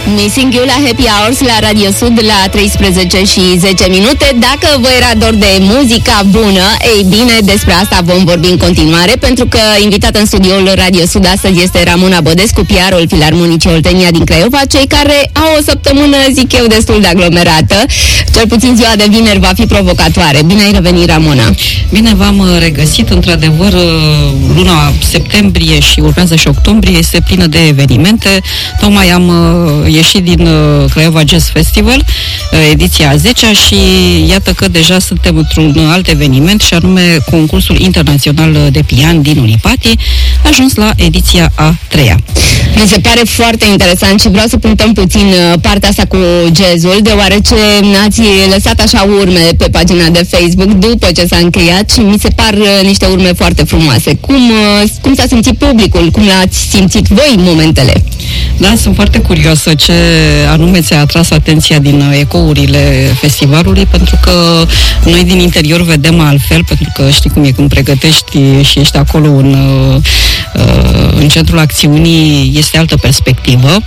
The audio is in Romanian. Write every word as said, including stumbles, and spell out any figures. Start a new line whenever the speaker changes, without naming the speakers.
Missing You la Happy Hours la Radio Sud la treisprezece și zece minute. Dacă vă era dor de muzica bună, ei bine, despre asta vom vorbi în continuare, pentru că invitată în studioul Radio Sud astăzi este Ramona Bădescu, P R-ul Filarmonicii Oltenia din Craiova, cei care au o săptămână, zic eu, destul de aglomerată. Cel puțin ziua de vineri va fi provocatoare. Bine ai revenit, Ramona!
Bine v-am regăsit. Într-adevăr, luna septembrie și urmează și octombrie este plină de evenimente. Tocmai am ieșit din Craiova Jazz Festival, ediția a zecea, și iată că deja suntem într-un alt eveniment, și anume concursul internațional de pian din Unipati, ajuns la ediția a treia.
Mi se pare foarte interesant și vreau să punctăm puțin partea asta cu jazzul, deoarece ați lăsat așa urme pe pagina de Facebook după ce s-a încheiat și mi se par niște urme foarte frumoase. Cum, cum s-a simțit publicul? Cum l-ați simțit voi momentele?
Da, sunt foarte curioasă ce anume ți-a atras atenția din ecourile festivalului, pentru că noi din interior vedem altfel, pentru că știi cum e când pregătești și ești acolo în, în centrul acțiunii, este altă perspectivă.